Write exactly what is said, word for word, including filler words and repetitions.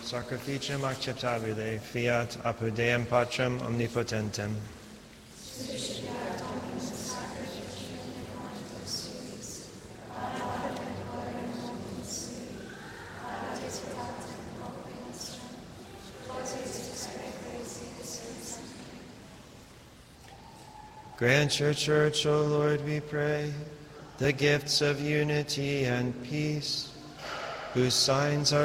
sacrificium acceptabile, fiat apud Deum Patrem omnipotentem. Grant your church, O Lord, we pray, the gifts of unity and peace, whose signs are